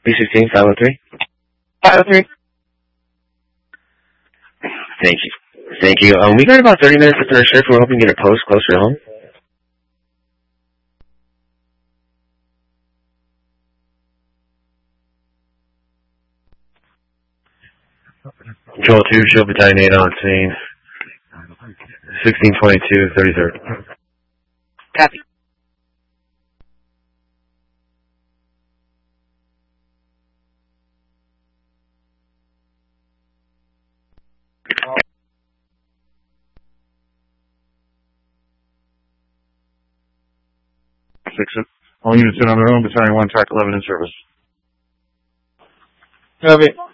B16, 503. 503. Thank you. Thank you. We got about 30 minutes after our shift. We're hoping to get a post closer to home. Control 2, show battalion 8 on scene. 1622, 33rd. Copy. All units in on their own, battalion 1, track 11 in service. Copy.